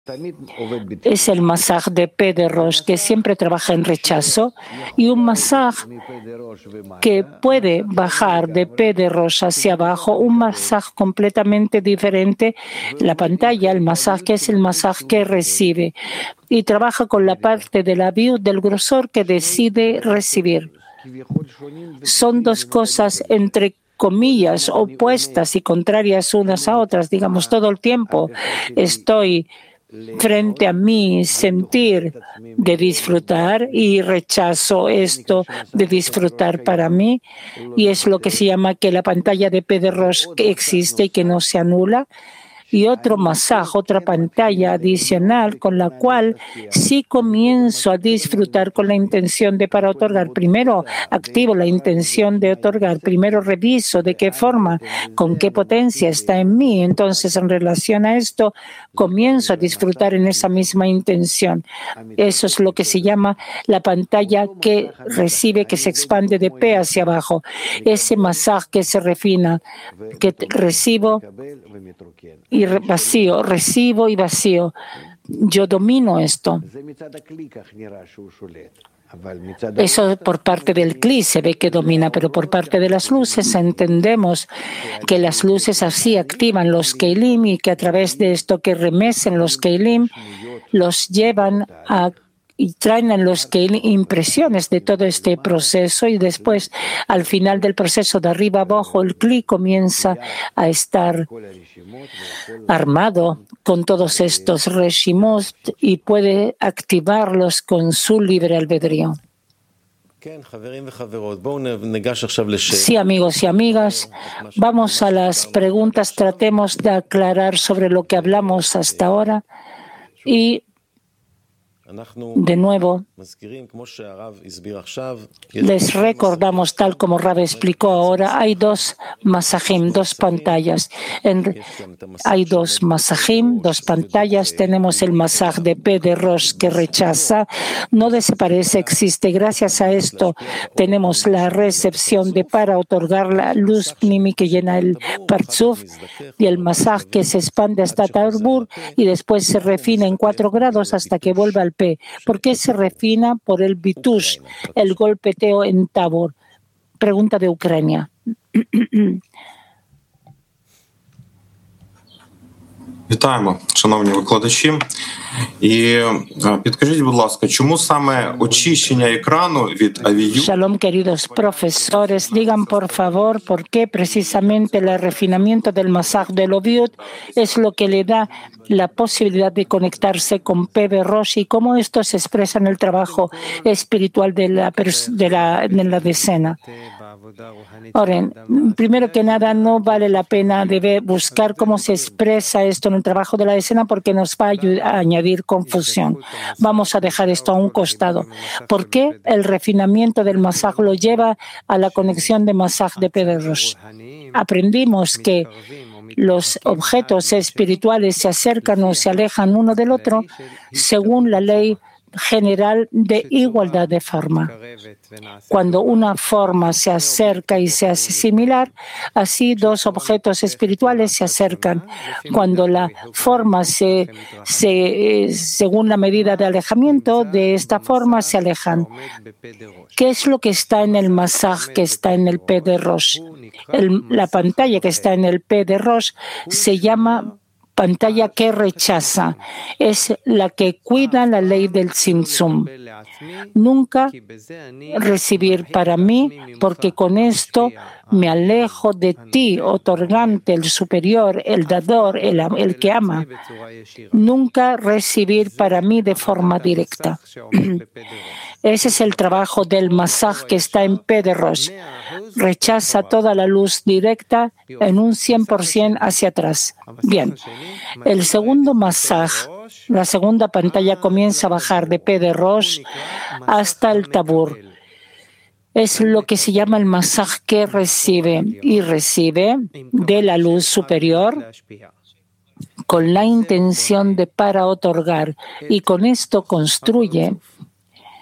Es el masaj de P de Rosh, que siempre trabaja en rechazo, y un masaj que puede bajar de P de Rosh hacia abajo, un masaj completamente diferente. La pantalla, el masaj, que es el masaj que recibe, y trabaja con la parte de la viud del grosor que decide recibir. Son dos cosas entre comillas opuestas y contrarias unas a otras, digamos, todo el tiempo estoy frente a mi sentir de disfrutar y rechazo esto de disfrutar para mí, y es lo que se llama que la pantalla de P de Rosh que existe y que no se anula. Y otro masaj, otra pantalla adicional con la cual sí comienzo a disfrutar con la intención de para otorgar. Primero activo la intención de otorgar, primero reviso de qué forma, con qué potencia está en mí. Entonces, en relación a esto, comienzo a disfrutar en esa misma intención. Eso es lo que se llama la pantalla que recibe, que se expande de P hacia abajo. Ese masaj que se refina, que recibo y vacío, recibo y vacío. Yo domino esto. Eso por parte del Kli se ve que domina, pero por parte de las luces entendemos que las luces así activan los Keilim y que a través de esto que remesen los Keilim los llevan a y traen en los que impresiones de todo este proceso, y después, al final del proceso, de arriba a abajo, el Kli comienza a estar armado con todos estos reshimot y puede activarlos con su libre albedrío. Sí, amigos y amigas, vamos a las preguntas. Tratemos de aclarar sobre lo que hablamos hasta ahora y de nuevo, les recordamos, tal como Rav explicó ahora, hay dos masajim, dos pantallas. Hay dos masajim, dos pantallas. Tenemos el masaj de P de Rosh que rechaza, no desaparece, existe. Gracias a esto tenemos la recepción de para otorgar la luz pnimi que llena el partzuf, y el masaj que se expande hasta Tarbur y después se refina en 4 grados hasta que vuelva al P. ¿Por qué se refina? Por el bitush, el golpeteo en Tabor. Pregunta de Ucrania. Вітаємо, шановні викладачі. І підкажіть, будь ласка, чому саме очищення екрану від авію? Shalom, queridos profesores. Digan, por favor, por qué precisamente el refinamiento del masaj del Oviut es lo que le da la posibilidad de conectarse con P de Rosh y cómo esto se expresa en el trabajo espiritual de la decena. Ahora, primero que nada, no vale la pena buscar cómo se expresa esto en el trabajo de la decena porque nos va a añadir confusión. Vamos a dejar esto a un costado. ¿Por qué el refinamiento del masaj lo lleva a la conexión de masaj de P de Rosh? Aprendimos que los objetos espirituales se acercan o se alejan uno del otro según la ley general de igualdad de forma. Cuando una forma se acerca y se hace similar, así dos objetos espirituales se acercan. Cuando la forma según la medida de alejamiento de esta forma se alejan. ¿Qué es lo que está en el masaj que está en el P de Rosh? La pantalla que está en el P de Rosh se llama pantalla que rechaza, es la que cuida la ley del Tzimtzum. Nunca recibir para mí, porque con esto me alejo de ti, otorgante, el superior, el dador, el que ama. Nunca recibir para mí de forma directa. Ese es el trabajo del masaj que está en P de Rosh. Rechaza toda la luz directa en un 100% hacia atrás. Bien, el segundo masaj, la segunda pantalla comienza a bajar de P de Rosh hasta el Tabur. Es lo que se llama el masaj que recibe y recibe de la luz superior con la intención de para otorgar, y con esto construye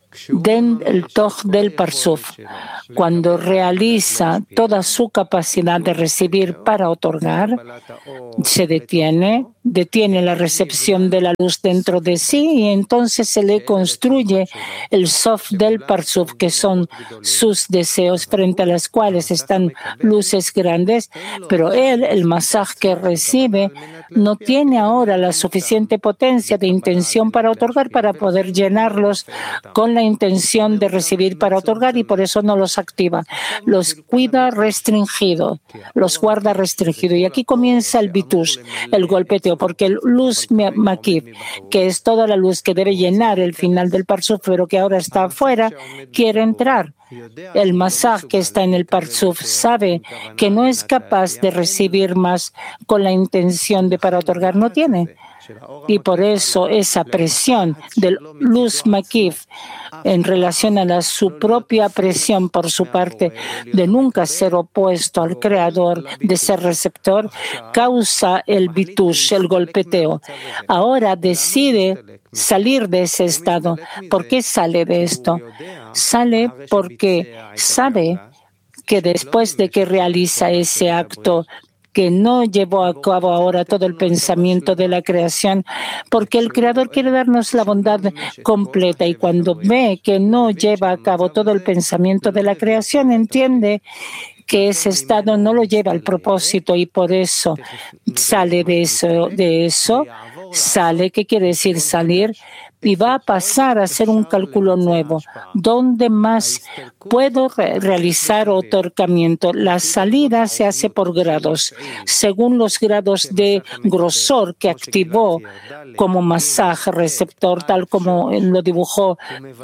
del Toj del Parsuf. Cuando realiza toda su capacidad de recibir para otorgar, se detiene la recepción de la luz dentro de sí y entonces se le construye el Sof del Parsuf, que son sus deseos frente a las cuales están luces grandes, pero él, el masaj que recibe, no tiene ahora la suficiente potencia de intención para otorgar para poder llenarlos con la intención de recibir para otorgar y por eso no los activa. Los cuida restringido, los guarda restringido. Y aquí comienza el bitush, el golpeteo, porque el luz makif, que es toda la luz que debe llenar el final del parsuf, pero que ahora está afuera, quiere entrar. El masaj que está en el parsuf sabe que no es capaz de recibir más con la intención de para otorgar, no tiene. Y por eso esa presión del luz makif en relación a su propia presión por su parte de nunca ser opuesto al creador, de ser receptor, causa el bitush, el golpeteo. Ahora decide salir de ese estado. ¿Por qué sale de esto? Sale porque sabe que después de que realiza ese acto que no llevó a cabo ahora todo el pensamiento de la creación, porque el Creador quiere darnos la bondad completa y cuando ve que no lleva a cabo todo el pensamiento de la creación, entiende que ese estado no lo lleva al propósito y por eso sale de eso, sale, ¿qué quiere decir salir? Y va a pasar a hacer un cálculo nuevo. ¿Dónde más puedo realizar otorgamiento? La salida se hace por grados, según los grados de grosor que activó como masaj receptor, tal como lo dibujó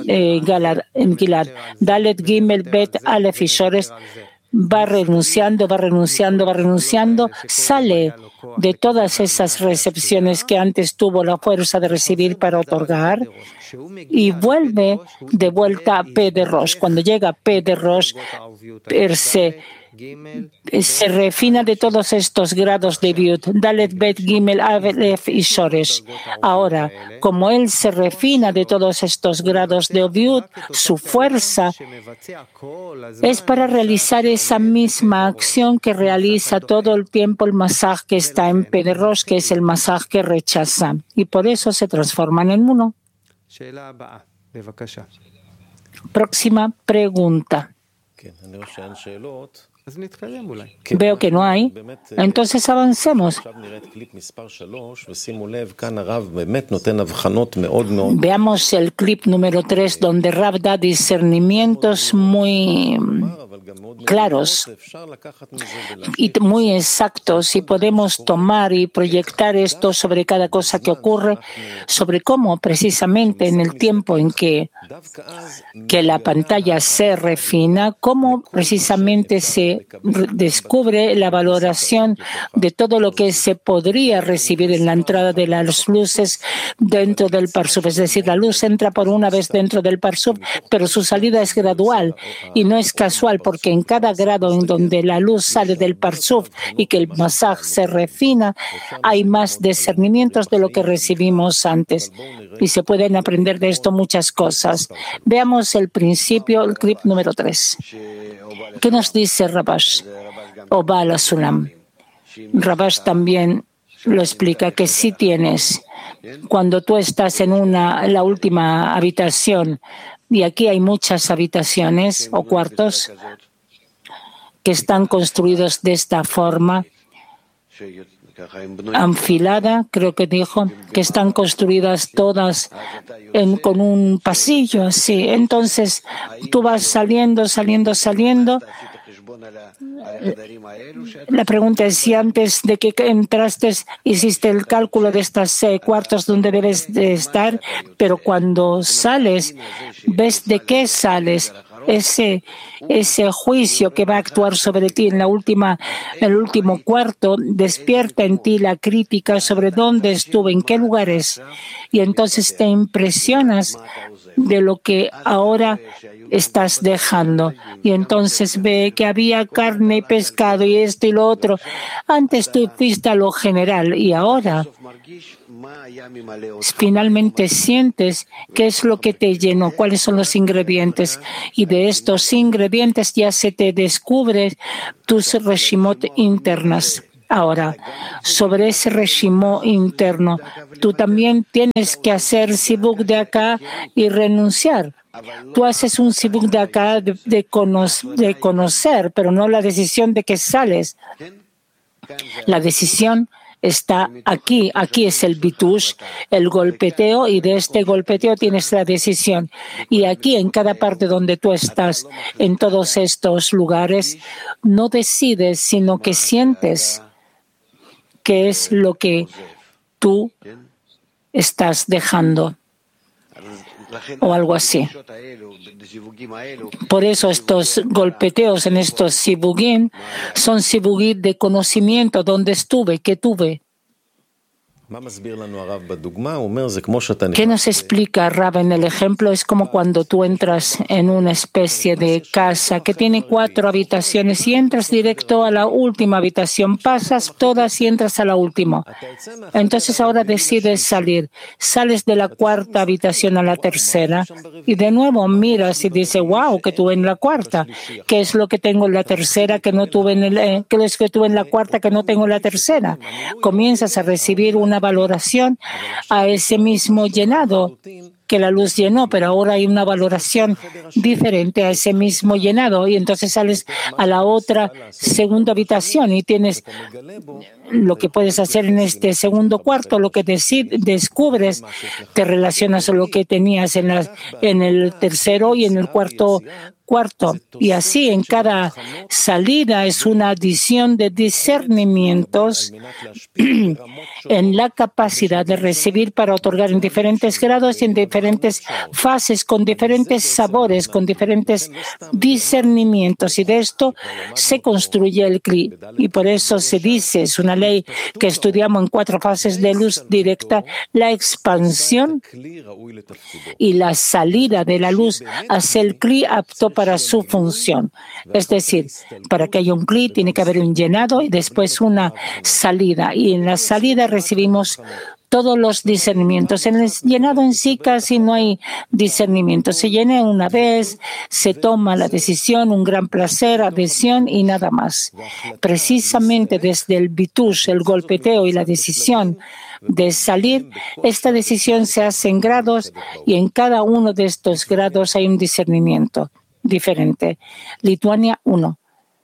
en Gilad. Dalet, Gimel, Bet, Aleph y Shores. Va renunciando, sale de todas esas recepciones que antes tuvo la fuerza de recibir para otorgar y vuelve de vuelta a P de Rosh. Cuando llega a P de Rosh, se refina de todos estos grados de Viut, Dalet, Bet, Gimel, Aleph y Shoresh. Ahora, como él se refina de todos estos grados de Viut, su fuerza es para realizar esa misma acción que realiza todo el tiempo el masaj que está en P de Rosh, que es el masaj que rechaza. Y por eso se transforman en uno. Próxima pregunta. Veo que no hay. Entonces avancemos. Veamos el clip número 3, donde Rav da discernimientos muy claros y muy exactos, y podemos tomar y proyectar esto sobre cada cosa que ocurre, sobre cómo precisamente en el tiempo en que la pantalla se refina, cómo precisamente se descubre la valoración de todo lo que se podría recibir en la entrada de las luces dentro del parsuf. Es decir, la luz entra por una vez dentro del parsuf, pero su salida es gradual y no es casual, porque en cada grado en donde la luz sale del parsuf y que el masaj se refina, hay más discernimientos de lo que recibimos antes. Y se pueden aprender de esto muchas cosas. Veamos el principio, el clip número 3. ¿Qué nos dice Rabash o Baal Sulam? Rabash también lo explica, que si tienes, cuando tú estás en la última habitación, y aquí hay muchas habitaciones o cuartos que están construidos de esta forma, enfilada, creo que dijo, que están construidas todas con un pasillo así. Entonces tú vas saliendo. La pregunta es si antes de que entraste hiciste el cálculo de estas cuartos donde debes de estar, pero cuando sales, ¿ves de qué sales? Ese juicio que va a actuar sobre ti en el último cuarto despierta en ti la crítica sobre dónde estuve, en qué lugares, y entonces te impresionas de lo que ahora estás dejando. Y entonces ve que había carne y pescado y esto y lo otro. Antes tú fuiste a lo general y ahora finalmente sientes qué es lo que te llenó, cuáles son los ingredientes. Y de estos ingredientes ya se te descubre tus reshimot internas. Ahora, sobre ese reshimó interno, tú también tienes que hacer sibuk de acá y renunciar. Tú haces un sibuk de acá de conocer, pero no la decisión de que sales. La decisión está aquí. Aquí es el bitush, el golpeteo, y de este golpeteo tienes la decisión. Y aquí, en cada parte donde tú estás, en todos estos lugares, no decides, sino que sientes qué es lo que tú estás dejando o algo así. Por eso estos golpeteos en estos sibugim son sibugim de conocimiento, donde estuve, qué tuve. ¿Qué nos explica Rab en el ejemplo? Es como cuando tú entras en una especie de casa que tiene 4 habitaciones y entras directo a la última habitación, pasas todas y entras a la última. Entonces ahora decides salir. Sales de la 4ª habitación a la 3ª y de nuevo miras y dices, wow, que tuve en la 4ª. ¿Qué es lo que tengo en la 3ª que no tuve qué es lo que tuve en la 4ª que no tengo en la 3ª? Comienzas a recibir una valoración a ese mismo llenado que la luz llenó, pero ahora hay una valoración diferente a ese mismo llenado y entonces sales a la otra segunda habitación y tienes lo que puedes hacer en este segundo cuarto, lo que descubres, te relacionas con lo que tenías en el tercero y en el cuarto. Y así en cada salida es una adición de discernimientos en la capacidad de recibir para otorgar en diferentes grados y en diferentes fases, con diferentes sabores, con diferentes discernimientos. Y de esto se construye el Kli. Y por eso se dice, es una ley que estudiamos en 4 fases de luz directa, la expansión y la salida de la luz hacia el Kli apto para su función. Es decir, para que haya un Kli tiene que haber un llenado y después una salida. Y en la salida recibimos todos los discernimientos. En el llenado en sí casi no hay discernimiento. Se llena una vez, se toma la decisión, un gran placer, adhesión y nada más. Precisamente desde el bitush, el golpeteo y la decisión de salir, esta decisión se hace en grados y en cada uno de estos grados hay un discernimiento diferente. Lituania 1.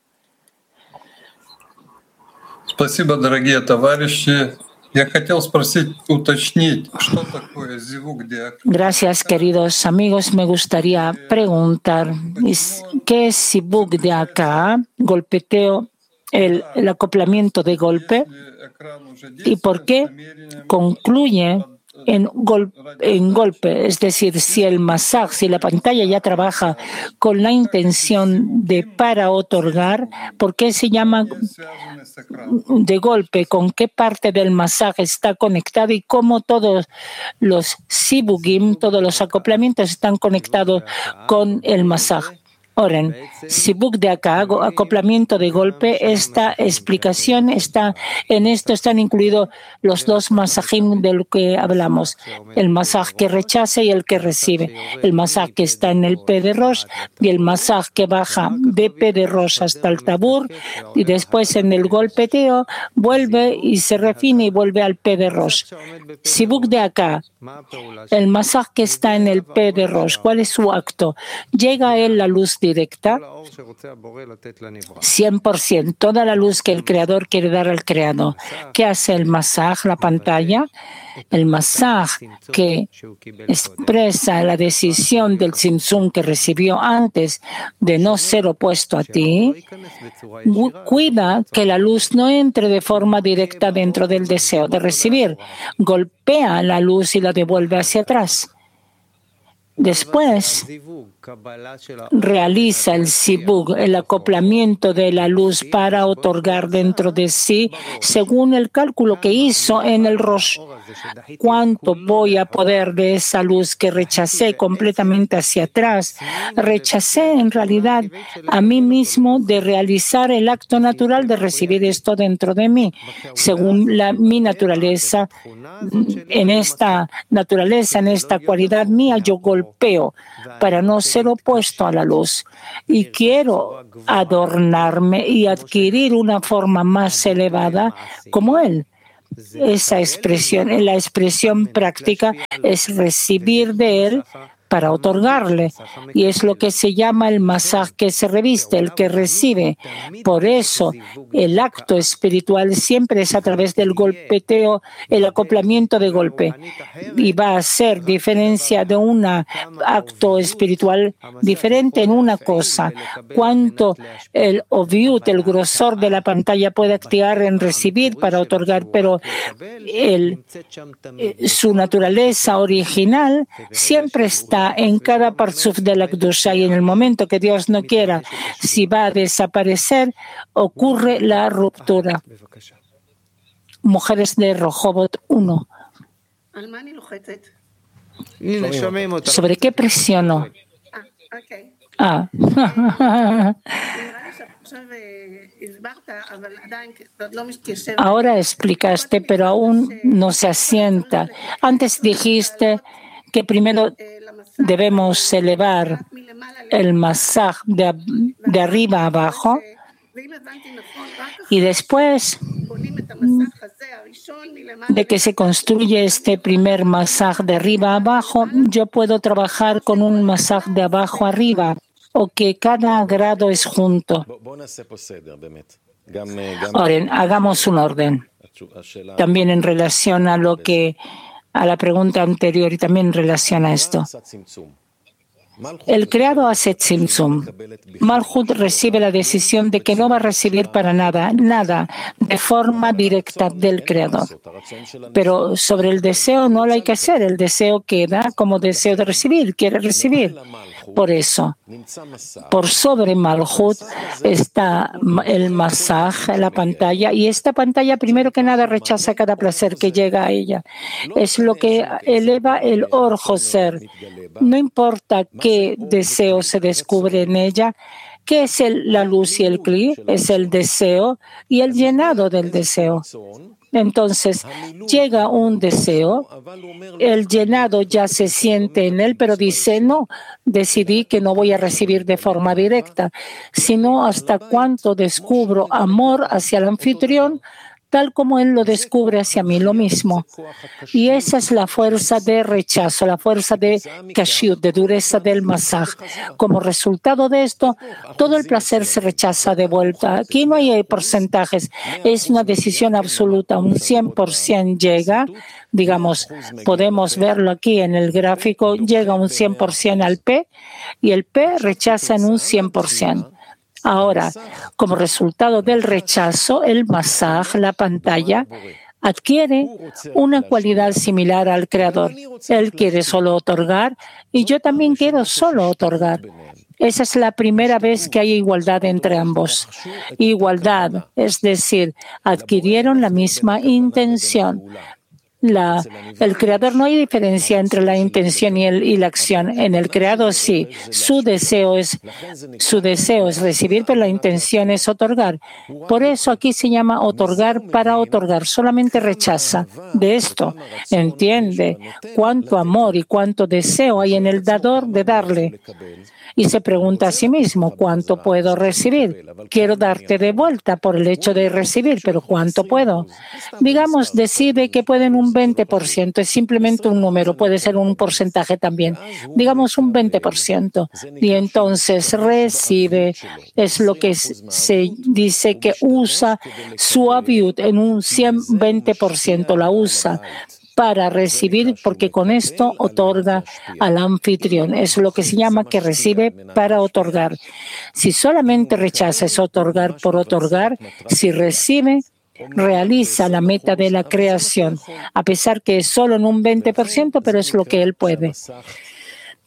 Спасибо, дорогие товарищи. Я хотел спросить, уточнить, что такое зивук диакрон. Gracias, queridos amigos. Me gustaría preguntar, ¿qué es zivuk de acá? Golpeteo, el acoplamiento de golpe. ¿Y por qué concluye en golpe? Es decir, si el masaj, si la pantalla ya trabaja con la intención de para otorgar, ¿por qué se llama de golpe? ¿Con qué parte del masaj está conectado y cómo todos los sibugim, todos los acoplamientos están conectados con el masaj? Oren, sibuk de acá, acoplamiento de golpe, esta explicación está en esto, están incluidos los 2 masajim de lo que hablamos, el masaj que rechaza y el que recibe, el masaj que está en el P de Rosh y el masaj que baja de P de Rosh hasta el tabur y después en el golpeteo vuelve y se refina y vuelve al P de Rosh. Sibuk de acá, el masaj que está en el P de Rosh, ¿cuál es su acto? Llega a él la luz directa, 100%, toda la luz que el Creador quiere dar al Creador. ¿Qué hace el masaj, la pantalla? El masaj que expresa la decisión del tzimtzum que recibió antes de no ser opuesto a ti, cuida que la luz no entre de forma directa dentro del deseo de recibir. Golpea la luz y la devuelve hacia atrás. Después realiza el zivug, el acoplamiento de la luz para otorgar dentro de sí, según el cálculo que hizo en el Rosh. ¿Cuánto voy a poder de esa luz que rechacé completamente hacia atrás? Rechacé en realidad a mí mismo de realizar el acto natural de recibir esto dentro de mí. Según mi naturaleza, en esta cualidad mía, yo golpeo para no ser opuesto a la luz. Y quiero adornarme y adquirir una forma más elevada como Él. Esa expresión, la expresión práctica es recibir de Él para otorgarle. Y es lo que se llama el masaj que se reviste, el que recibe. Por eso, el acto espiritual siempre es a través del golpeteo, el acoplamiento de golpe. Y va a ser diferencia de un acto espiritual diferente en una cosa. Cuánto el obviut, el grosor de la pantalla puede activar en recibir para otorgar, pero su naturaleza original siempre está en cada parzuf de la Kedusha, y en el momento que Dios no quiera, si va a desaparecer, ocurre la ruptura. Mujeres de Rojobot 1. ¿Sobre qué presiono? Ahora explicaste, pero aún no se asienta. Antes dijiste que primero debemos elevar el masaj de arriba a abajo y después de que se construye este primer masaj de arriba a abajo, yo puedo trabajar con un masaj de abajo arriba o que cada grado es junto. Ahora, hagamos un orden. También en relación a la pregunta anterior y también en relación a esto. El creado hace tzimtzum. Malhut recibe la decisión de que no va a recibir para nada de forma directa del creador. Pero sobre el deseo no lo hay que hacer. El deseo queda como deseo de recibir, quiere recibir. Por eso, por sobre Malhut está el masaj, la pantalla, y esta pantalla primero que nada rechaza cada placer que llega a ella. Es lo que eleva el Or Joser. No importa qué deseo se descubre en ella, ¿qué es la luz y el kli? Es el deseo y el llenado del deseo. Entonces, llega un deseo, el llenado ya se siente en él, pero dice, no, decidí que no voy a recibir de forma directa, sino hasta cuánto descubro amor hacia el anfitrión, tal como él lo descubre hacia mí, lo mismo. Y esa es la fuerza de rechazo, la fuerza de kashyut, de dureza del masaj. Como resultado de esto, todo el placer se rechaza de vuelta. Aquí no hay porcentajes, es una decisión absoluta, un 100% llega, digamos, podemos verlo aquí en el gráfico, llega un 100% al P y el P rechaza en un 100%. Ahora, como resultado del rechazo, el masaj, la pantalla, adquiere una cualidad similar al creador. Él quiere solo otorgar y yo también quiero solo otorgar. Esa es la primera vez que hay igualdad entre ambos. Igualdad, es decir, adquirieron la misma intención. El creador, no hay diferencia entre la intención y la acción. En el creador sí, su deseo es recibir, pero la intención es otorgar. Por eso aquí se llama otorgar para otorgar, solamente rechaza. De esto entiende cuánto amor y cuánto deseo hay en el dador de darle. Y se pregunta a sí mismo, ¿cuánto puedo recibir? Quiero darte de vuelta por el hecho de recibir, pero ¿cuánto puedo? Digamos, decide que pueden un 20%, es simplemente un número, puede ser un porcentaje también. Digamos un 20%. Y entonces recibe, es lo que se dice que usa su aviut en un 20%, la usa para recibir, porque con esto otorga al anfitrión. Es lo que se llama que recibe para otorgar. Si solamente rechaza es otorgar por otorgar, si recibe, realiza la meta de la creación, a pesar que es solo en un 20%, pero es lo que él puede.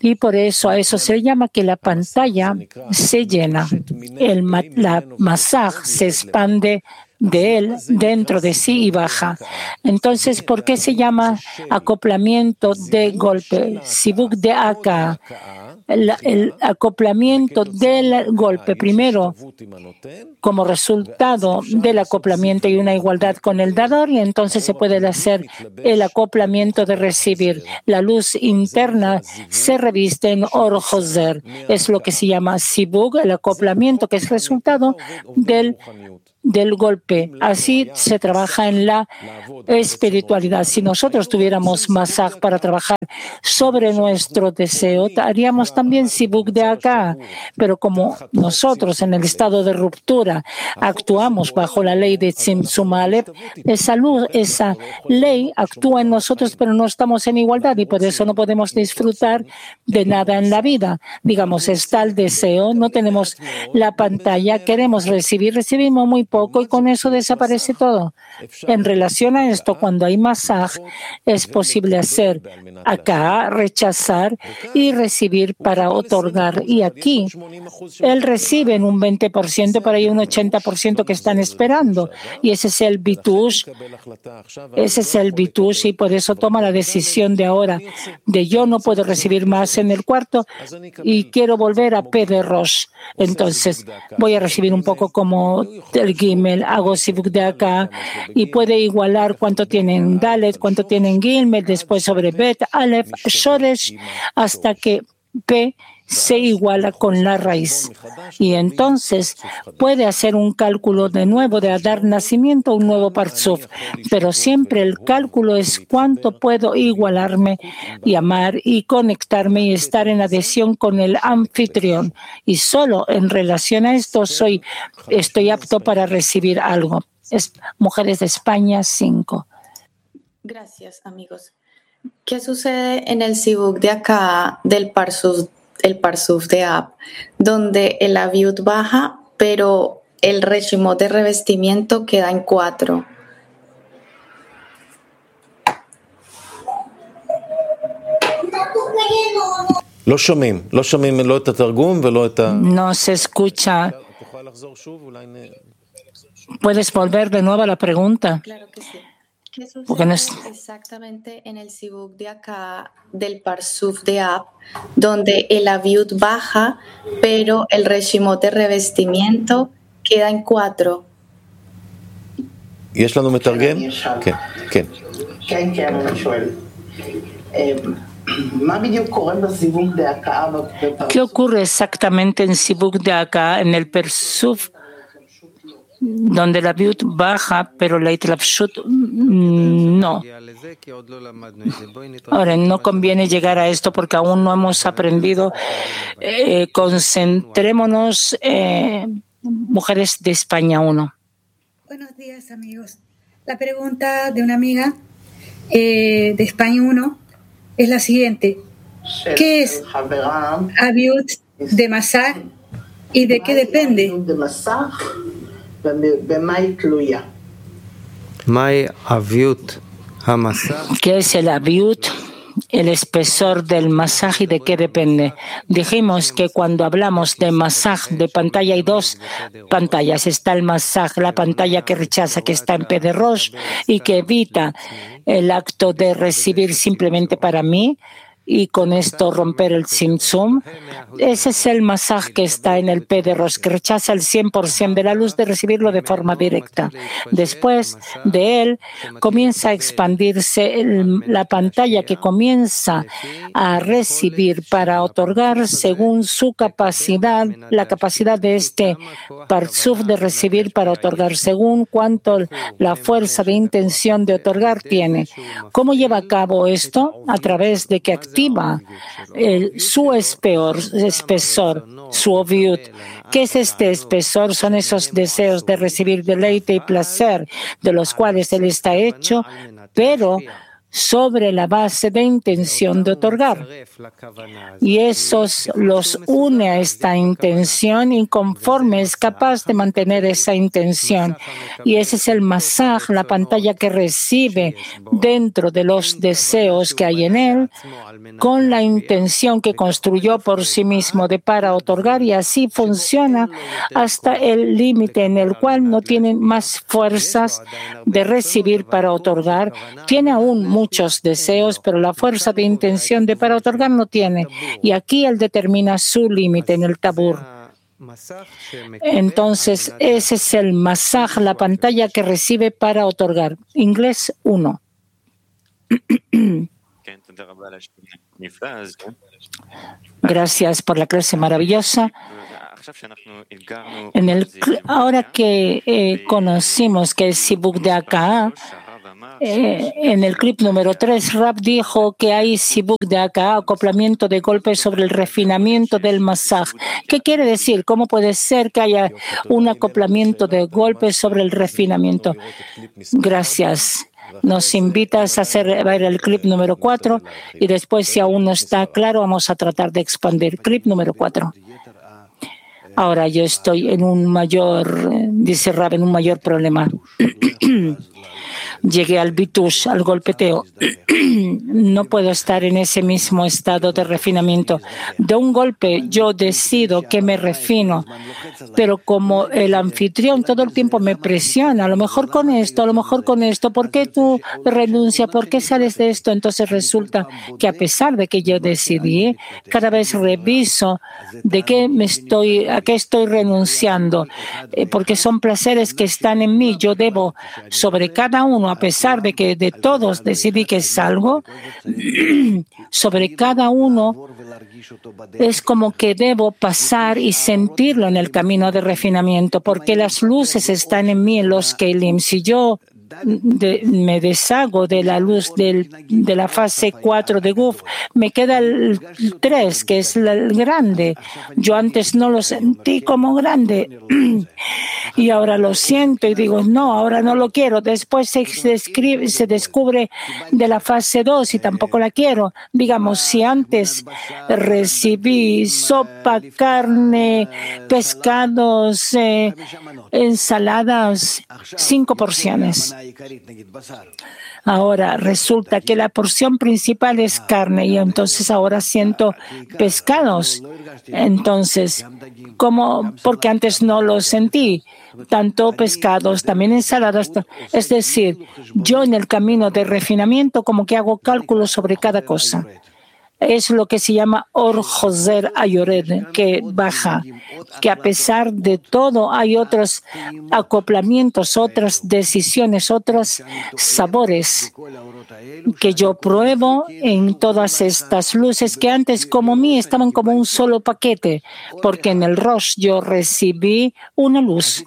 Y por eso a eso se llama que la pantalla se llena. La masaj se expande de él dentro de sí y baja. Entonces, ¿por qué se llama acoplamiento de golpe? Sibuk de Aka. El acoplamiento del golpe, primero, como resultado del acoplamiento y una igualdad con el dador, y entonces se puede hacer el acoplamiento de recibir. La luz interna se reviste en Or Joser. Es lo que se llama Sibuk, el acoplamiento, que es resultado del golpe. Así se trabaja en la espiritualidad. Si nosotros tuviéramos masaj para trabajar sobre nuestro deseo, haríamos también Sibuk de acá. Pero como nosotros en el estado de ruptura actuamos bajo la ley de Tzimtzum Aleph, esa ley actúa en nosotros, pero no estamos en igualdad y por eso no podemos disfrutar de nada en la vida. Digamos, está el deseo, no tenemos la pantalla, queremos recibimos muy poco y con eso desaparece todo. En relación a esto, cuando hay masaj, es posible hacer acá, rechazar y recibir para otorgar. Y aquí, él recibe en un 20%, pero hay un 80% que están esperando. Y ese es el bitush. Y por eso toma la decisión de ahora, de yo no puedo recibir más en el cuarto y quiero volver a P de Rosh. Entonces, voy a recibir un poco como el Gimel, hago Sibuk de acá y puede igualar cuánto tienen Dalet, cuánto tienen Gimel, después sobre Bet, Aleph, Shoresh, hasta que P se iguala con la raíz. Y entonces puede hacer un cálculo de nuevo de dar nacimiento a un nuevo Parzuf. Pero siempre el cálculo es cuánto puedo igualarme y amar y conectarme y estar en adhesión con el anfitrión. Y solo en relación a esto estoy apto para recibir algo. Mujeres de España 5. Gracias, amigos. ¿Qué sucede en el Sibuk de acá del Parsuf de Ab, donde el Aviut baja, pero el Reshimot de revestimiento queda en 4? No se escucha. ¿Puedes volver de nuevo a la pregunta? Claro que sí. ¿Qué sucede exactamente en el Sibuk de acá del Parsuf de Ab, donde el Aviut baja, pero el Reshimot de revestimiento queda en 4? יש לנו מתרגם? כן, כן. כן, כן, אני שואל. מה בדיוק קורה בסיבוק דאקה? ¿Qué ocurre exactamente en Sibuk de acá, en el Parsuf, donde la Aviut baja, pero la Itlapshut no? Ahora, no conviene llegar a esto porque aún no hemos aprendido. Concentrémonos, mujeres de España 1. Buenos días, amigos. La pregunta de una amiga de España 1 es la siguiente. ¿Qué es Aviut de Masaj y de qué depende? ¿Qué es el Aviut? El espesor del masaj y de qué depende. Dijimos que cuando hablamos de masaj de pantalla hay dos pantallas. Está el masaj, la pantalla que rechaza, que está en P de Rosh y que evita el acto de recibir simplemente para mí y con esto romper el Tzimtzum. Ese es el masaj que está en el P de Rosh, que rechaza el 100% de la luz de recibirlo de forma directa. Después de él comienza a expandirse la pantalla que comienza a recibir para otorgar según su capacidad, la capacidad de este Parzuf de recibir para otorgar, según cuánto la fuerza de intención de otorgar tiene. ¿Cómo lleva a cabo esto? A través de que activa su espesor, su Aviut. ¿Qué es este espesor? Son esos deseos de recibir deleite y placer de los cuales él está hecho, pero sobre la base de intención de otorgar. Y esos los une a esta intención y conforme es capaz de mantener esa intención. Y ese es el masaj, la pantalla que recibe dentro de los deseos que hay en él, con la intención que construyó por sí mismo de para otorgar, y así funciona hasta el límite en el cual no tiene más fuerzas de recibir para otorgar. Tiene aún muchos deseos, pero la fuerza de intención de para otorgar no tiene. Y aquí él determina su límite en el tabur. Entonces, ese es el masaj, la pantalla que recibe para otorgar. Inglés 1. Gracias por la clase maravillosa. Ahora que conocimos que el Sibuk de Aka, en el clip número 3, Rab dijo que hay Sibuk de Aka, acoplamiento de golpes sobre el refinamiento del masaj. ¿Qué quiere decir? ¿Cómo puede ser que haya un acoplamiento de golpes sobre el refinamiento? Gracias. Nos invitas a ver el clip número 4 y después, si aún no está claro, vamos a tratar de expandir. Clip número 4. Ahora yo estoy en un mayor, dice Rab, en un mayor problema. Llegué al bitush, al golpeteo. No puedo estar en ese mismo estado de refinamiento. De un golpe yo decido que me refino, pero como el anfitrión todo el tiempo me presiona, a lo mejor con esto, ¿por qué tú renuncias? ¿Por qué sales de esto? Entonces resulta que a pesar de que yo decidí, cada vez reviso de a qué estoy renunciando, porque son placeres que están en mí. Yo debo sobre cada uno, a pesar de que de todos decidí que salgo, sobre cada uno es como que debo pasar y sentirlo en el camino de refinamiento, porque las luces están en mí, en los Keilim. Si yo me deshago de la luz de la fase 4 de Guf, me queda el 3, que es el grande. Yo antes no lo sentí como grande y ahora lo siento y digo, no, ahora no lo quiero. Después se descubre de la fase 2 y tampoco la quiero. Digamos, si antes recibí sopa, carne, pescados, ensaladas, 5 porciones. Ahora resulta que la porción principal es carne y entonces ahora siento pescados. Entonces, ¿cómo? Porque antes no lo sentí. Tanto pescados, también ensaladas. Es decir, yo en el camino de refinamiento como que hago cálculos sobre cada cosa. Es lo que se llama Or Joser Ayored, que baja, que a pesar de todo hay otros acoplamientos, otras decisiones, otros sabores que yo pruebo en todas estas luces que antes como mí estaban como un solo paquete, porque en el Rosh yo recibí una luz.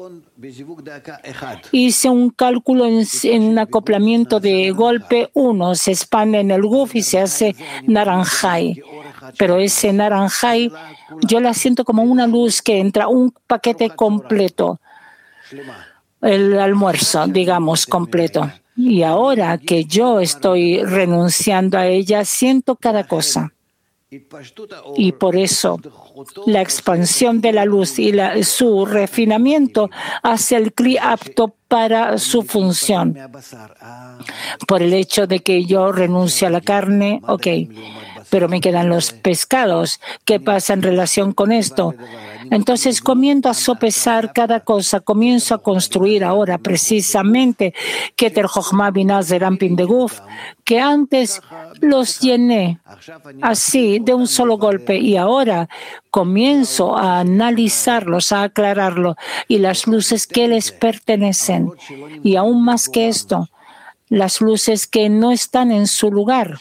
Hice un cálculo en un acoplamiento de golpe 1, se expande en el Guf y se hace naranjay. Pero ese naranjay yo la siento como una luz que entra, un paquete completo, el almuerzo, digamos, completo. Y ahora que yo estoy renunciando a ella, siento cada cosa. Y por eso la expansión de la luz y su refinamiento hace el Kli apto para su función. Por el hecho de que yo renuncio a la carne, pero me quedan los pescados. ¿Qué pasa en relación con esto? Entonces comienzo a sopesar cada cosa, comienzo a construir ahora precisamente Keter Jochma Binah Zerampin de Guf, que antes los llené así de un solo golpe y ahora comienzo a analizarlos, a aclararlo y las luces que les pertenecen. Y aún más que esto, las luces que no están en su lugar,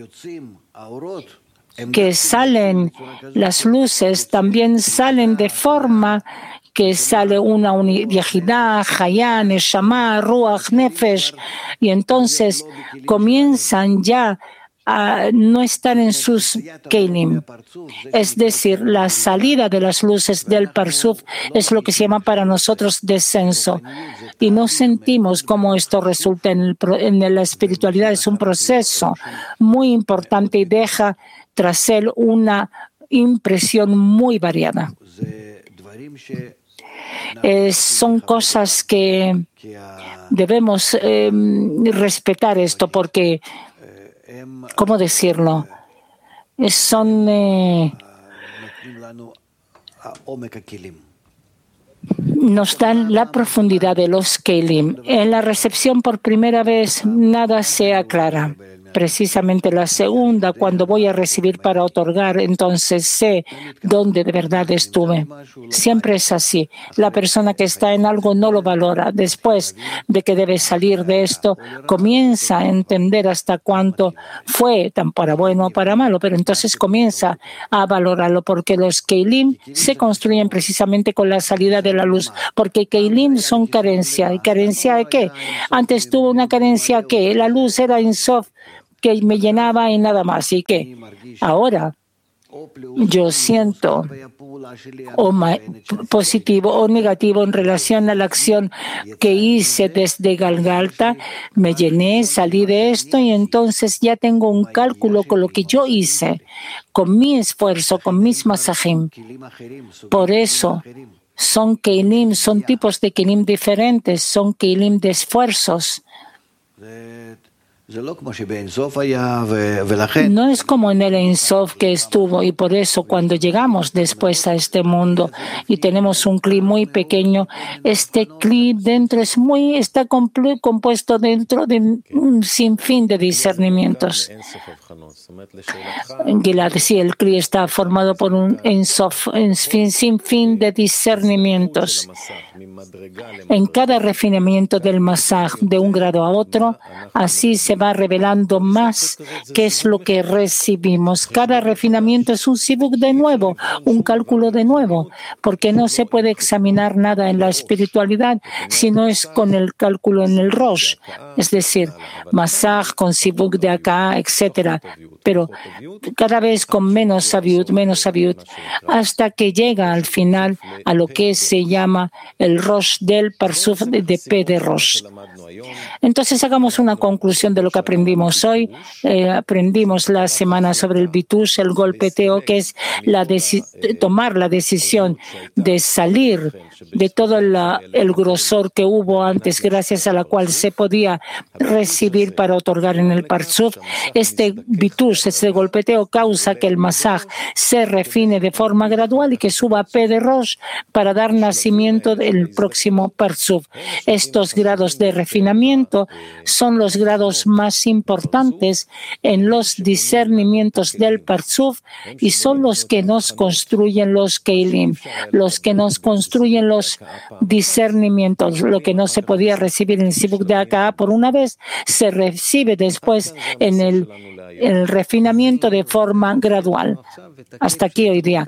que salen, las luces también salen de forma que sale una unidad, Hayá, Neshama, Ruach, Nefesh, y entonces comienzan ya no están en sus Keilim. Es decir, la salida de las luces del Parsuf es lo que se llama para nosotros descenso. Y no sentimos cómo esto resulta en la espiritualidad. Es un proceso muy importante y deja tras él una impresión muy variada. Son cosas que debemos respetar esto porque, ¿cómo decirlo? Nos dan la profundidad de los Keilim. En la recepción por primera vez nada se aclara. Precisamente la segunda, cuando voy a recibir para otorgar, entonces sé dónde de verdad estuve. Siempre es así. La persona que está en algo no lo valora. Después de que debe salir de esto, comienza a entender hasta cuánto fue, tan para bueno o para malo, pero entonces comienza a valorarlo, porque los Keilim se construyen precisamente con la salida de la luz, porque Keilim son carencia. ¿Y carencia de qué? Antes tuvo una carencia que la luz era Ein Sof, que me llenaba y nada más. Y que ahora yo siento positivo o negativo en relación a la acción que hice desde Galgalta, me llené, salí de esto y entonces ya tengo un cálculo con lo que yo hice, con mi esfuerzo, con mis masajim. Por eso son Keilim, son tipos de Keilim diferentes, son Keilim de esfuerzos. No es como en el Ein Sof que estuvo, y por eso cuando llegamos después a este mundo y tenemos un Kli muy pequeño, este Kli dentro está compuesto dentro de un sinfín de discernimientos. Gilad, sí, el Kli está formado por un Ein Sof, un sinfín de discernimientos. En cada refinamiento del masaj de un grado a otro, así se va revelando más qué es lo que recibimos. Cada refinamiento es un sibuk de nuevo, un cálculo de nuevo, porque no se puede examinar nada en la espiritualidad si no es con el cálculo en el Rosh, es decir, masaj con sibuk de acá, etc. Pero cada vez con menos sabiut, hasta que llega al final a lo que se llama el Rosh del Parsuf de P de Rosh. Entonces hagamos una conclusión de lo que aprendimos hoy. Aprendimos la semana sobre el bitush, el golpeteo, que es tomar la decisión de salir de todo el grosor que hubo antes, gracias a la cual se podía recibir para otorgar en el Parsuf. Este bitush, este golpeteo, causa que el masaj se refine de forma gradual y que suba a P de Rosh para dar nacimiento del próximo Parsuf. Estos grados de refinamiento son los grados más importantes en los discernimientos del Parsuf y son los que nos construyen los Keilim, los que nos construyen los discernimientos. Lo que no se podía recibir en Sibuk de acá por una vez, se recibe después en el refinamiento de forma gradual. Hasta aquí hoy día.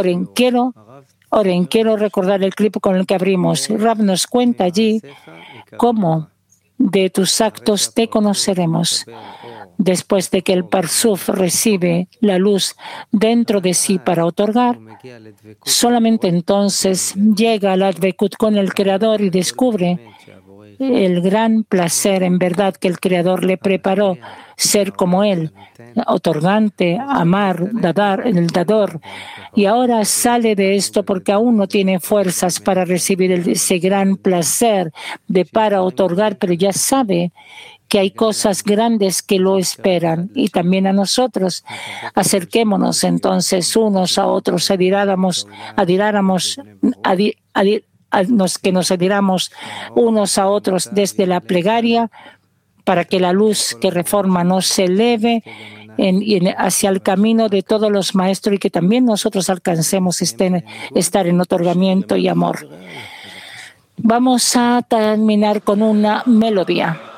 Oren, quiero recordar el clip con el que abrimos. Rav nos cuenta allí cómo de tus actos te conoceremos. Después de que el Parsuf recibe la luz dentro de sí para otorgar, solamente entonces llega al Advekut con el Creador y descubre el gran placer en verdad que el Creador le preparó, ser como Él, otorgante, amar, el dador. Y ahora sale de esto porque aún no tiene fuerzas para recibir ese gran placer de para otorgar, pero ya sabe que hay cosas grandes que lo esperan, y también a nosotros. Acerquémonos entonces unos a otros, que nos adhiramos unos a otros desde la plegaria, para que la luz que reforma no se eleve hacia el camino de todos los maestros, y que también nosotros alcancemos estar en otorgamiento y amor. Vamos a terminar con una melodía.